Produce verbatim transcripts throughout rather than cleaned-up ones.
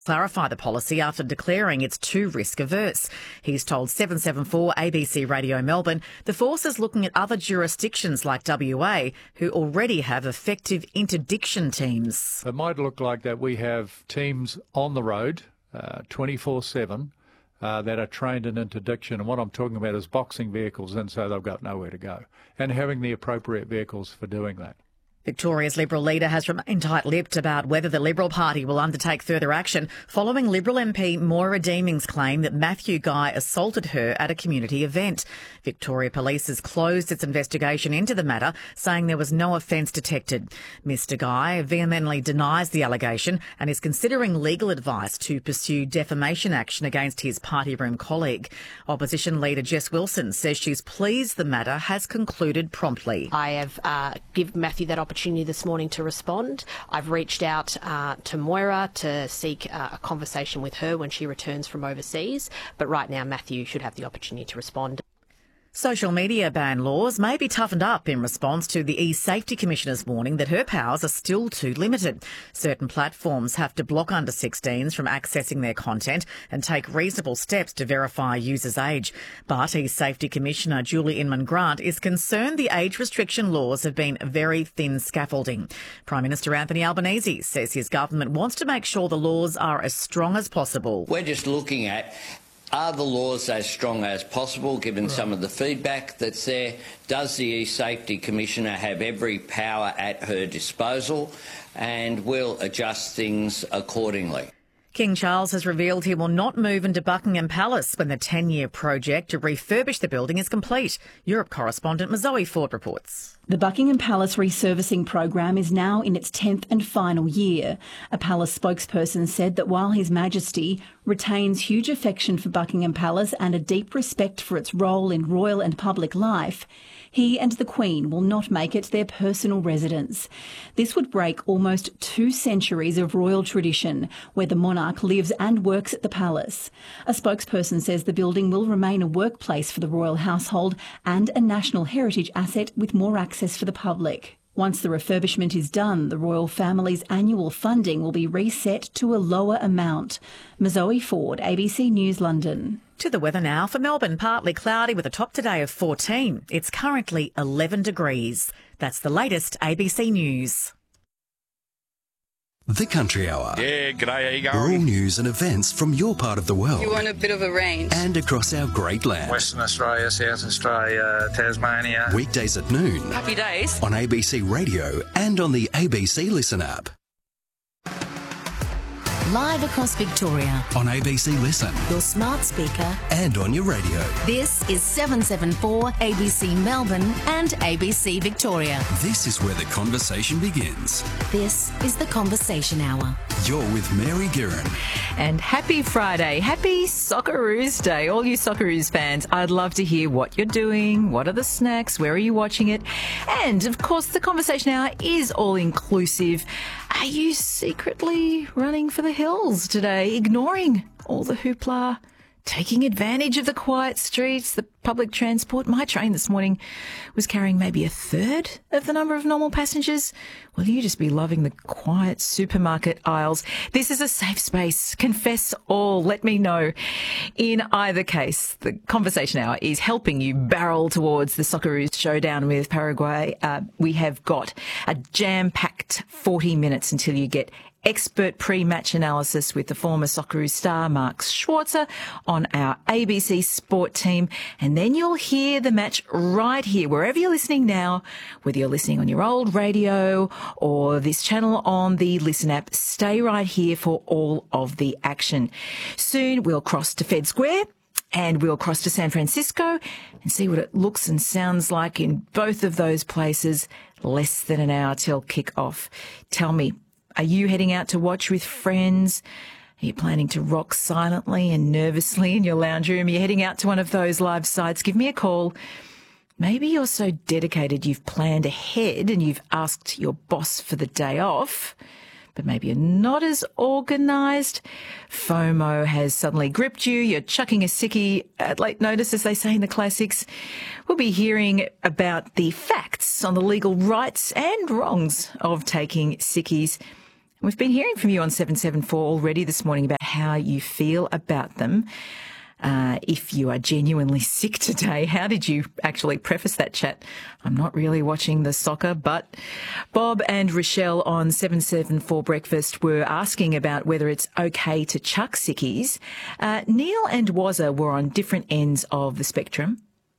clarify the policy after declaring it's too risk-averse. He's told seven seven four A B C Radio Melbourne the force is looking at other jurisdictions like W A who already have effective interdiction teams. It might look like that we have teams on the road uh, twenty-four seven uh, that are trained in interdiction, and what I'm talking about is boxing vehicles in so they've got nowhere to go, and having the appropriate vehicles for doing that. Victoria's Liberal leader has remained tight-lipped about whether the Liberal Party will undertake further action following Liberal M P Moira Deeming's claim that Matthew Guy assaulted her at a community event. Victoria Police has closed its investigation into the matter, saying there was no offence detected. Mister Guy vehemently denies the allegation and is considering legal advice to pursue defamation action against his party room colleague. Opposition leader Jess Wilson says she's pleased the matter has concluded promptly. I have uh, given Matthew that opportunity opportunity this morning to respond. I've reached out uh, to Moira to seek uh, a conversation with her when she returns from overseas, but right now Matthew should have the opportunity to respond. Social media ban laws may be toughened up in response to the E-Safety Commissioner's warning that her powers are still too limited. Certain platforms have to block under sixteens from accessing their content and take reasonable steps to verify a user's age. But E-Safety Commissioner Julie Inman-Grant is concerned the age restriction laws have been very thin scaffolding. Prime Minister Anthony Albanese says his government wants to make sure the laws are as strong as possible. We're just looking at, are the laws as strong as possible, given right. some of the feedback that's there? Does the E-Safety Commissioner have every power at her disposal? And will adjust things accordingly. King Charles has revealed he will not move into Buckingham Palace when the ten-year project to refurbish the building is complete. Europe correspondent Zoe Ford reports. The Buckingham Palace resurfacing program is now in its tenth and final year. A palace spokesperson said that while His Majesty retains huge affection for Buckingham Palace and a deep respect for its role in royal and public life, he and the Queen will not make it their personal residence. This would break almost two centuries of royal tradition, where the monarch lives and works at the palace. A spokesperson says the building will remain a workplace for the royal household and a national heritage asset with more access for the public. Once the refurbishment is done, the royal family's annual funding will be reset to a lower amount. Zoe Ford, A B C News, London. To the weather now. For Melbourne, partly cloudy with a top today of fourteen. It's currently eleven degrees. That's the latest A B C News. The Country Hour. Yeah, g'day, how you going? Rural news and events from your part of the world. You want a bit of a range. And across our great land. Western Australia, South Australia, Tasmania. Weekdays at noon. Happy days. On A B C Radio and on the A B C Listen app. Live across Victoria. On A B C Listen. Your smart speaker. And on your radio. This is seven seven four A B C Melbourne and A B C Victoria. This is where the conversation begins. This is the Conversation Hour. You're with Mary Guerin. And happy Friday. Happy Socceroos Day. All you Socceroos fans, I'd love to hear what you're doing. What are the snacks? Where are you watching it? And, of course, the Conversation Hour is all-inclusive. Are you secretly running for the hills today, ignoring all the hoopla, taking advantage of the quiet streets, the public transport? My train this morning was carrying maybe a third of the number of normal passengers. Will you just be loving the quiet supermarket aisles? This is a safe space. Confess all. Let me know. In either case, the Conversation Hour is helping you barrel towards the Socceroos showdown with Paraguay. Uh, we have got a jam-packed forty minutes until you get expert pre-match analysis with the former Socceroos star Mark Schwarzer on our A B C Sport team. And then you'll hear the match right here, wherever you're listening now, whether you're listening on your old radio or this channel on the Listen app. Stay right here for all of the action. Soon we'll cross to Fed Square and we'll cross to San Francisco and see what it looks and sounds like in both of those places. Less than an hour till kick-off. Tell me, are you heading out to watch with friends? Are you planning to rock silently and nervously in your lounge room? Are you heading out to one of those live sites? Give me a call. Maybe you're so dedicated you've planned ahead and you've asked your boss for the day off, but maybe you're not as organised. FOMO has suddenly gripped you. You're chucking a sickie at late notice, as they say in the classics. We'll be hearing about the facts on the legal rights and wrongs of taking sickies. We've been hearing from you on seven seven four already this morning about how you feel about them. Uh, if you are genuinely sick today, how did you actually preface that chat? I'm not really watching the soccer, but Bob and Rochelle on seven seven four Breakfast were asking about whether it's okay to chuck sickies. Uh, Neil and Wazza were on different ends of the spectrum.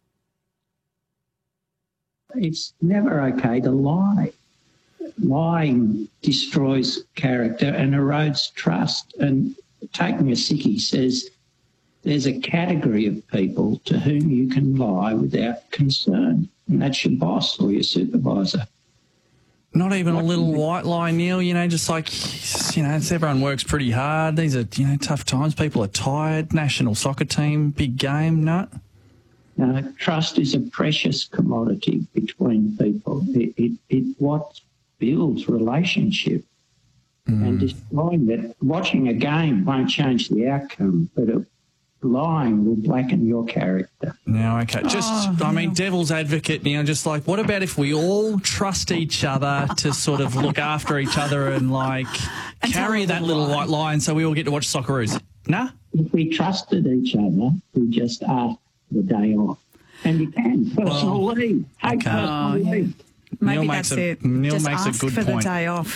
It's never okay to lie. Lying destroys character and erodes trust. And taking a sickie says there's a category of people to whom you can lie without concern, and that's your boss or your supervisor. Not even a little white lie, Neil, you know, just like, you know, it's, everyone works pretty hard. These are, you know, tough times. People are tired. National soccer team, big game, no? No, trust is a precious commodity between people. It, it, it what builds relationship. Mm. And destroying that, watching a game won't change the outcome, but it, lying will blacken your character. No, okay. Just, oh, I mean, devil's advocate, Neil, just like, what about if we all trust each other to sort of look after each other and, like, and carry that little white line so we all get to watch Socceroos? Nah? If we trusted each other, we just asked the day off. And you can. Personal well, leave. Take okay. personal Oh, leave. Maybe Neil that's makes a, it. Neil Just makes ask a good for point. the day off.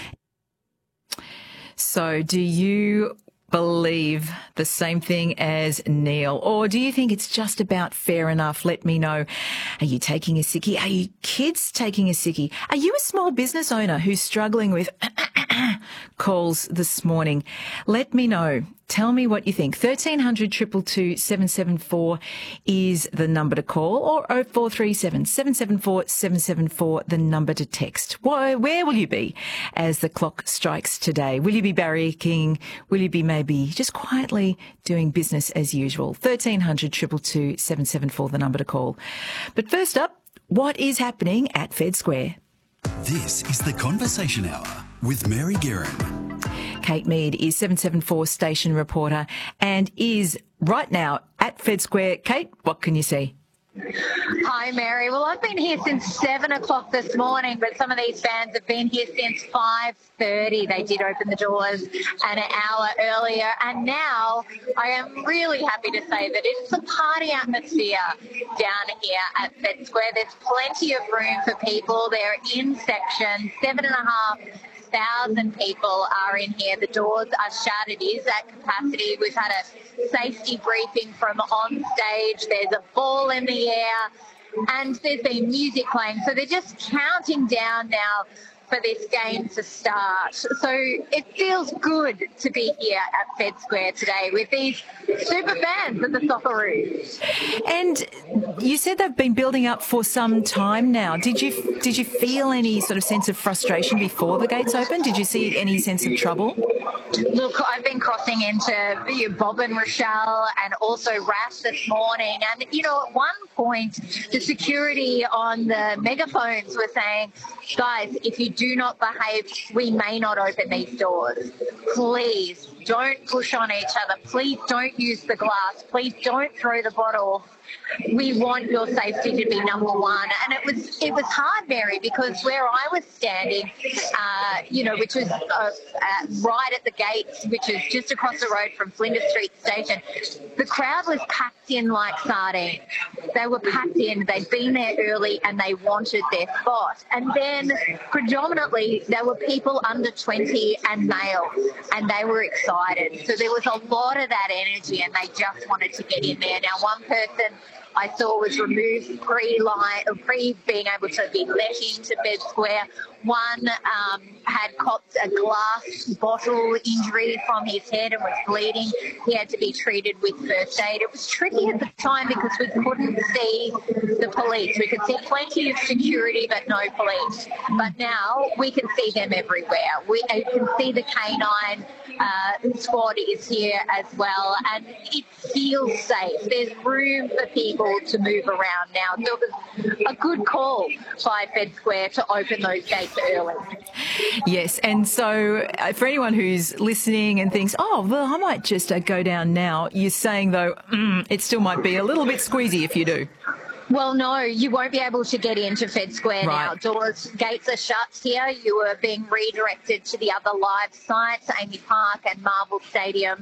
So do you believe the same thing as Neil, or do you think it's just about fair enough? Let me know. Are you taking a sickie? Are you kids taking a sickie? Are you a small business owner who's struggling with calls this morning? Let me know. Tell me what you think. thirteen hundred, two two two, seven seven four is the number to call, or oh four three seven, seven seven four, seven seven four, the number to text. Why, where will you be as the clock strikes today? Will you be barracking? Will you be maybe just quietly doing business as usual? thirteen hundred, two two two, seven seven four, the number to call. But first up, what is happening at Fed Square? This is the Conversation Hour with Mary Guerin. Kate Mead is seven seven four station reporter and is right now at Fed Square. Kate, what can you see? Hi, Mary. Well, I've been here since seven o'clock this morning, but some of these fans have been here since five thirty. They did open the doors an hour earlier, and now I am really happy to say that it's a party atmosphere down here at Fed Square. There's plenty of room for people. They're in sections, seven and a half thousand people are in here. The doors are shut. It is at capacity. We've had a safety briefing from on stage. There's a ball in the air and there's been music playing. So they're just counting down now for this game to start. So it feels good to be here at Fed Square today with these super fans of the Socceroos. And you said they've been building up for some time now. Did you did you feel any sort of sense of frustration before the gates opened? Did you see any sense of trouble? Look, I've been crossing into Bob and Rochelle and also Ras this morning. And, you know, at one point, the security on the megaphones were saying, guys, if you do not behave, we may not open these doors. Please don't push on each other. Please don't use the glass. Please don't throw the bottle. We want your safety to be number one. And it was it was hard, Mary, because where I was standing, uh, you know, which was uh, uh, right at the gates, which is just across the road from Flinders Street Station, the crowd was packed in like sardines. They were packed in. They'd been there early and they wanted their spot. And then predominantly there were people under twenty and male, and they were excited. So there was a lot of that energy and they just wanted to get in there. Now, one person I saw was removed pre-line, pre being able to be let into Fed Square. One um, had copped a glass bottle injury from his head and was bleeding. He had to be treated with first aid. It was tricky at the time because we couldn't see the police. We could see plenty of security, but no police. But now we can see them everywhere. We you can see the canine uh, squad is here as well, and it feels safe. There's room for people to move around now. So it was a good call by Fed Square to open those gates early. Yes, and so uh, for anyone who's listening and thinks, oh, well, I might just uh, go down now, you're saying, though, mm, it still might be a little bit squeezy if you do. Well, no, you won't be able to get into Fed Square Right. now. Doors, gates are shut here. You are being redirected to the other live sites, Amy Park and Marvel Stadium.